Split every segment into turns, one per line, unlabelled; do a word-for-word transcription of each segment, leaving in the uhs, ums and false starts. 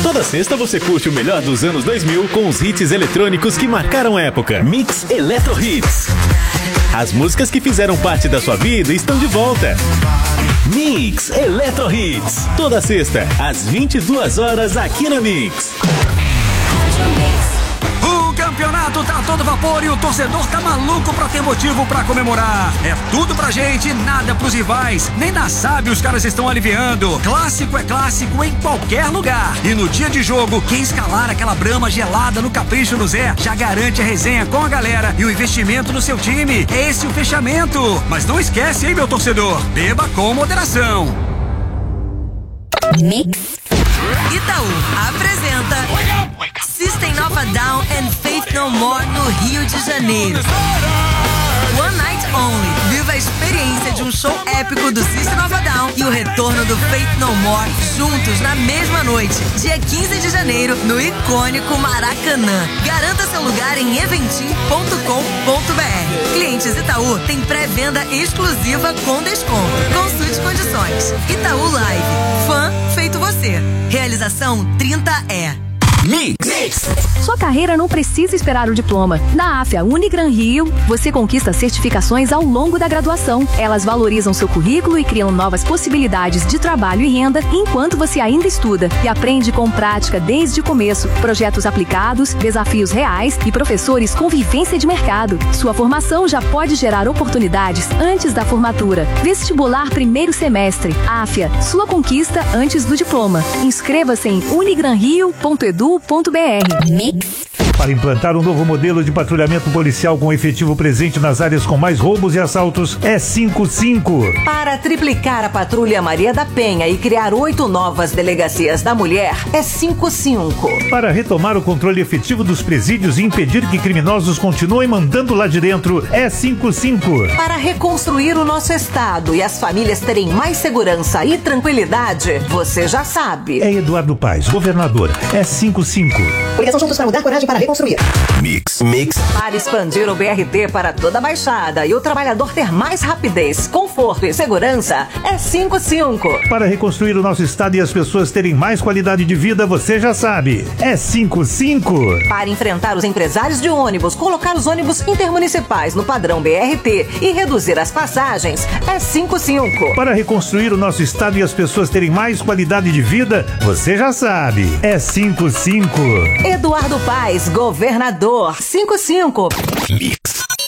Toda sexta você curte o melhor dos anos dois mil com os hits eletrônicos que marcaram a época. Mix Eletro Hits. As músicas que fizeram parte da sua vida estão de volta. Mix Eletro Hits. Toda sexta, às vinte e duas horas, aqui na Mix.
O campeonato tá a todo vapor e o torcedor tá maluco pra ter motivo pra comemorar. É tudo pra gente, nada pros rivais. Nem na SAB os caras estão aliviando. Clássico é clássico em qualquer lugar. E no dia de jogo, quem escalar aquela brama gelada no Capricho no Zé já garante a resenha com a galera e o investimento no seu time. É esse o fechamento. Mas não esquece, hein, meu torcedor? Beba com moderação.
Mix. Itaú apresenta System of a Down and Faith No More no Rio de Janeiro. One Night Only. Viva a experiência de um show épico do System of a Down e o retorno do Faith No More juntos na mesma noite, dia quinze de janeiro, no icônico Maracanã. Garanta seu lugar em eventim ponto com ponto br. Clientes Itaú tem pré-venda exclusiva com desconto. Consulte condições. Itaú Live. Fã feito você. Realização trinta E.
Mix. Mix.
Sua carreira não precisa esperar o diploma. Na AFIA Unigran Rio, você conquista certificações ao longo da graduação. Elas valorizam seu currículo e criam novas possibilidades de trabalho e renda enquanto você ainda estuda. E aprende com prática desde o começo. Projetos aplicados, desafios reais e professores com vivência de mercado. Sua formação já pode gerar oportunidades antes da formatura. Vestibular primeiro semestre. AFIA, sua conquista antes do diploma. Inscreva-se em unigranrio ponto edu ponto br.
Mix.
Para implantar um novo modelo de patrulhamento policial com efetivo presente nas áreas com mais roubos e assaltos, é cinquenta e cinco.
Para triplicar a Patrulha Maria da Penha e criar oito novas delegacias da mulher, é cinquenta e cinco.
Para retomar o controle efetivo dos presídios e impedir que criminosos continuem mandando lá de dentro, é cinquenta e cinco.
Para reconstruir o nosso estado e as famílias terem mais segurança e tranquilidade, você já sabe.
É Eduardo Paes, governador, é cinquenta e cinco.
Obrigação juntos para mudar, coragem para reconstruir.
Mix. Mix.
Para expandir o B R T para toda a Baixada e o trabalhador ter mais rapidez, conforto e segurança, é cinquenta e cinco.
Para reconstruir o nosso estado e as pessoas terem mais qualidade de vida, você já sabe, é cinquenta e cinco.
Para enfrentar os empresários de ônibus, colocar os ônibus intermunicipais no padrão B R T e reduzir as passagens, é cinquenta e cinco.
Para reconstruir o nosso estado e as pessoas terem mais qualidade de vida, você já sabe, é cinquenta e cinco.
Eduardo Paes, governador, cinquenta e cinco.
Mix.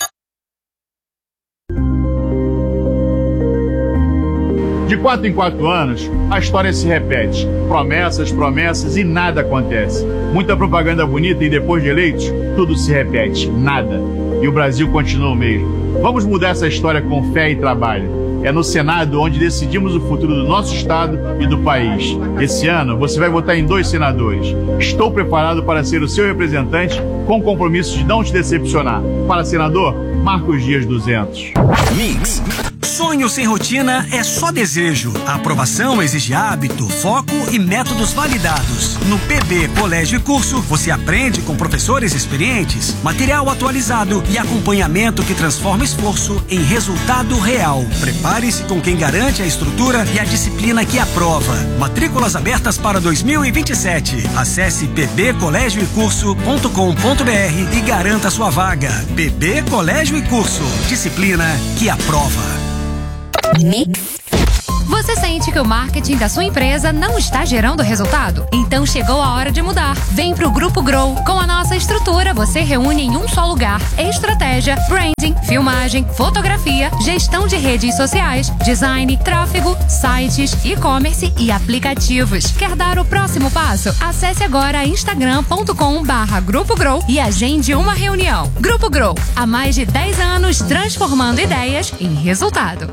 De quatro em quatro anos, a história se repete. Promessas, promessas e nada acontece. Muita propaganda bonita e depois de eleitos, tudo se repete. Nada. E o Brasil continua o mesmo. Vamos mudar essa história com fé e trabalho. É no Senado onde decidimos o futuro do nosso estado e do país. Esse ano, você vai votar em dois senadores. Estou preparado para ser o seu representante com o compromisso de não te decepcionar. Para senador, Marcos Dias duzentos.
Mix.
Sonho sem rotina é só desejo. A aprovação exige hábito, foco e métodos validados. No P B Colégio e Curso, você aprende com professores experientes, material atualizado e acompanhamento que transforma esforço em resultado real. Prepare-se com quem garante a estrutura e a disciplina que aprova. Matrículas abertas para dois mil e vinte e sete. Acesse p b colégio e curso ponto com ponto br e garanta sua vaga. P B Colégio e Curso. Disciplina que aprova.
Mix.
Você sente que o marketing da sua empresa não está gerando resultado? Então chegou a hora de mudar. Vem pro Grupo Grow. Com a nossa estrutura, você reúne em um só lugar estratégia, branding, filmagem, fotografia, gestão de redes sociais, design, tráfego, sites, e-commerce e aplicativos. Quer dar o próximo passo? Acesse agora instagram ponto com barra Grupo Grow e agende uma reunião. Grupo Grow, há mais de dez anos transformando ideias em resultado.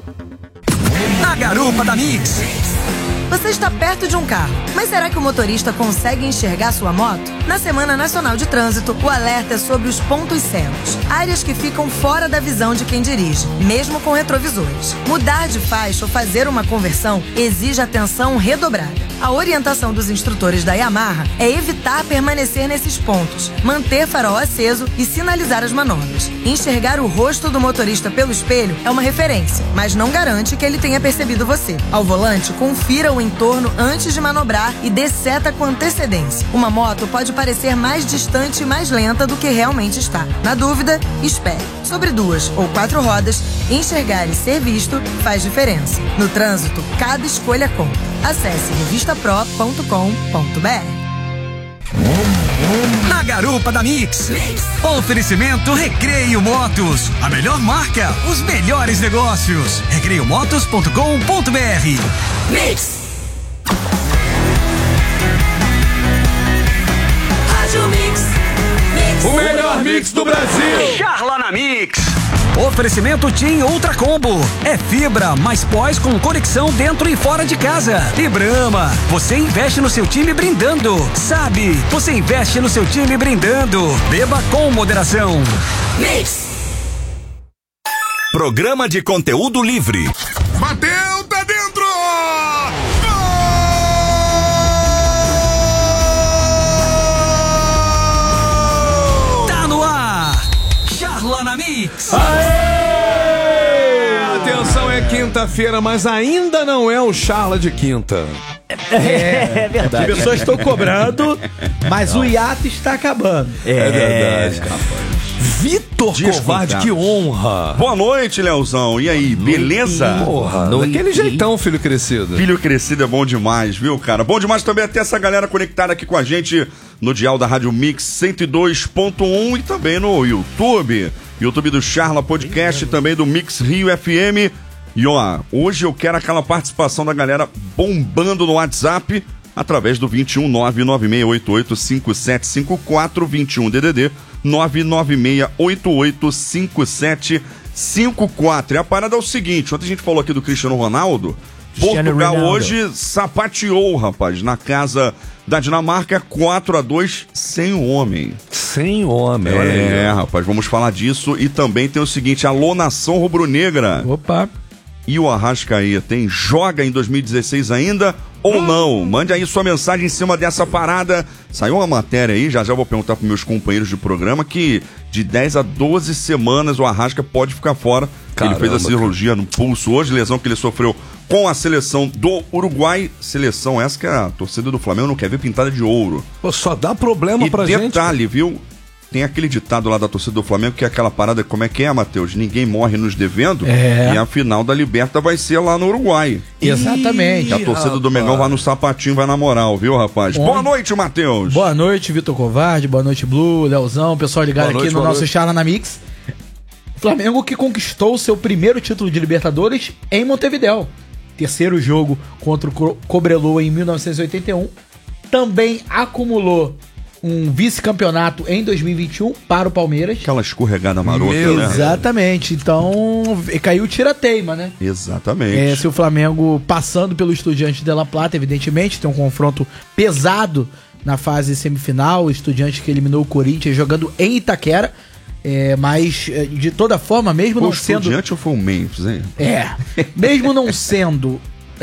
Na garupa da Mix.
Você está perto de um carro, mas será que o motorista consegue enxergar sua moto? Na Semana Nacional de Trânsito, o alerta é sobre os pontos cegos, áreas que ficam fora da visão de quem dirige, mesmo com retrovisores. Mudar de faixa ou fazer uma conversão exige atenção redobrada. A orientação dos instrutores da Yamaha é evitar permanecer nesses pontos, manter farol aceso e sinalizar as manobras. Enxergar o rosto do motorista pelo espelho é uma referência, mas não garante que ele tenha percebido você. Ao volante, confira o entorno antes de manobrar e dê seta com antecedência. Uma moto pode parecer mais distante e mais lenta do que realmente está. Na dúvida, espere. Sobre duas ou quatro rodas, enxergar e ser visto faz diferença. No trânsito, cada escolha conta. Acesse revista pro ponto com ponto b r.
Na garupa da Mix. Oferecimento Recreio Motos. A melhor marca, os melhores negócios. recreio motos ponto com ponto b r.
Mix. Rádio Mix. Mix.
O melhor mix do Brasil.
Charla na Mix. Oferecimento TIM Ultra Combo. É fibra, mais pós com conexão dentro e fora de casa. E Brahma, você investe no seu time brindando. Sabe, você investe no seu time brindando. Beba com moderação.
Mix.
Programa de conteúdo livre.
Bateu, tá dentro!
Tá no ar. Charla na Mix.
Aê! Atenção, é quinta-feira, mas ainda não é o Charla de quinta.
É, é verdade.
As pessoas estão cobrando, mas não. O hiato está acabando.
É, é verdade, rapaz. Vitor Covarde, que honra.
Boa noite, Leozão. E aí, beleza?
Porra, daquele jeitão, filho crescido.
Filho crescido é bom demais, viu, cara? Bom demais também ter essa galera conectada aqui com a gente no dial da Rádio Mix cento e dois ponto um e também no YouTube. YouTube do Charla Podcast e também do Mix Rio F M. E ó, hoje eu quero aquela participação da galera bombando no WhatsApp através do vinte e um nove nove seis oito oito cinco sete cinco quatro, vinte e um D D D nove nove seis oito oito cinco sete cinco quatro. E a parada é o seguinte, ontem a gente falou aqui do Cristiano Ronaldo.
Cristiano
Portugal
Ronaldo.
hoje sapateou, rapaz, na casa da Dinamarca, quatro a dois, sem homem.
Sem homem,
é,
olha aí.
É, rapaz, vamos falar disso. E também tem o seguinte, alô, nação rubro-negra.
Opa.
E o Arrascaeta, hein? Joga em dois mil e dezesseis ainda ou não? Mande aí sua mensagem em cima dessa parada. Saiu uma matéria aí, já já vou perguntar para meus companheiros de programa, que de dez a doze semanas o Arrasca pode ficar fora. Caramba, ele fez a cirurgia cara. no pulso hoje, lesão que ele sofreu com a seleção do Uruguai. Seleção essa que a torcida do Flamengo não quer ver pintada de ouro.
Pô, só dá problema
e
pra
detalhe,
gente.
detalhe, viu? Tem aquele ditado lá da torcida do Flamengo que é aquela parada, como é que é, Matheus? Ninguém morre nos devendo.
É.
E a final da Liberta vai ser lá no Uruguai.
Exatamente.
E a torcida
rapaz.
do Mengão vai no sapatinho, vai na moral, viu, rapaz?
Bom.
Boa noite, Matheus.
Boa noite, Vitor Covarde. Boa noite, Blue, Leozão. Pessoal ligado
noite,
aqui no nosso Charla na Mix. Flamengo que conquistou o seu primeiro título de Libertadores em Montevidéu. Terceiro jogo contra o Cobreloa em mil novecentos e oitenta e um. Também acumulou um vice-campeonato em dois mil e vinte e um para o Palmeiras.
Aquela escorregada marota,
Meu,
né?
Exatamente. Então, caiu o tira-teima, né?
Exatamente.
É, se o Flamengo passando pelo Estudiantes de La Plata, evidentemente, tem um confronto pesado na fase semifinal. O Estudiantes que eliminou o Corinthians jogando em Itaquera. É, mas, de toda forma, mesmo
Foi
não
o
sendo...
Estudiante ou foi o Memphis, hein?
É. Mesmo não sendo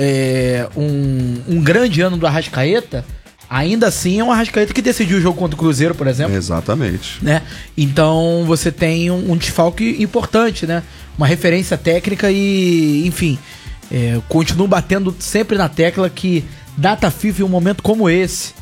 é, um, um grande ano do Arrascaeta... Ainda assim é um Arrascaeta que decidiu o jogo contra o Cruzeiro, por exemplo.
Exatamente.
Né? Então você tem um, um desfalque importante, né? Uma referência técnica e, enfim, é, continuo batendo sempre na tecla que data FIFA em um momento como esse,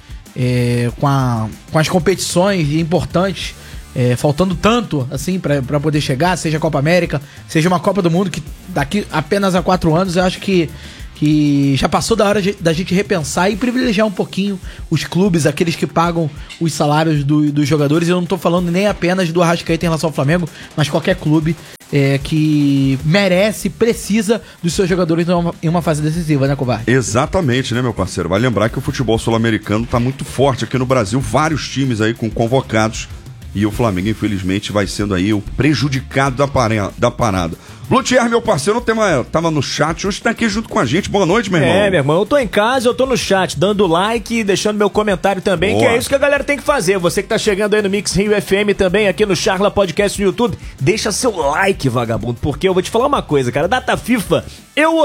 é, com, a, com as competições importantes, é, faltando tanto assim para poder chegar, seja a Copa América, seja uma Copa do Mundo, que daqui apenas a quatro anos eu acho que que já passou da hora de, da gente repensar e privilegiar um pouquinho os clubes, aqueles que pagam os salários do, dos jogadores. Eu não tô falando nem apenas do Arrascaeta em relação ao Flamengo, mas qualquer clube é, que merece, precisa dos seus jogadores em uma, em uma fase decisiva, né, Covarde?
Exatamente, né, meu parceiro? Vai lembrar que o futebol sul-americano tá muito forte aqui no Brasil, vários times aí com convocados, e o Flamengo, infelizmente, vai sendo aí o prejudicado da, pare... da parada. Luthier, meu parceiro, tema, tava no chat, hoje tá aqui junto com a gente. Boa noite, meu irmão.
É, meu irmão, eu tô em casa, eu tô no chat, dando like e deixando meu comentário também, Boa. que é isso que a galera tem que fazer. Você que tá chegando aí no Mix Rio F M também, aqui no Charla Podcast no YouTube, deixa seu like, vagabundo, porque eu vou te falar uma coisa, cara, data FIFA, eu